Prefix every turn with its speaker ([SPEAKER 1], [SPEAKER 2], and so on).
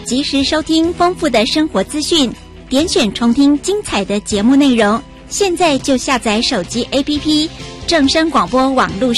[SPEAKER 1] 及时收听丰富的生活资讯，点选重听精彩的节目内容。现在就下载手机 APP 正声广播网络